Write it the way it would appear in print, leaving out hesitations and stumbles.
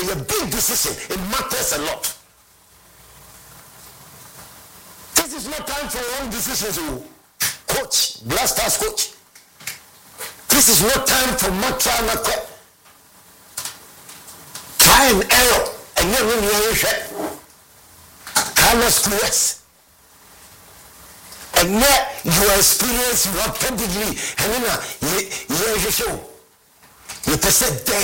a big decision. It matters a lot. This is not time for wrong decisions. Coach, Blasters coach. This is not time for much try and error. And then when you Carlos Cruz. And yet your experience, you have pedigree, and you know, you show. You said